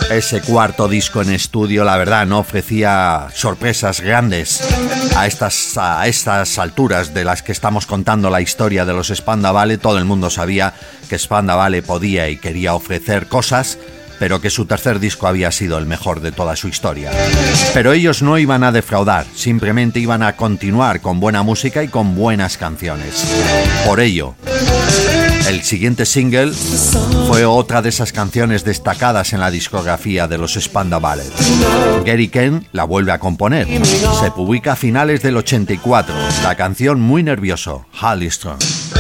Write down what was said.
Ese cuarto disco en estudio, la verdad, no ofrecía sorpresas grandes a estas alturas de las que estamos contando la historia de los Spandau Ballet. Todo el mundo sabía que Spandau Ballet podía y quería ofrecer cosas, pero que su tercer disco había sido el mejor de toda su historia. Pero ellos no iban a defraudar, simplemente iban a continuar con buena música y con buenas canciones. Por ello, el siguiente single fue otra de esas canciones destacadas en la discografía de los Spandau Ballet. Gary Kent la vuelve a componer. Se publica a finales del 84, la canción Muy nervioso, Halistrom.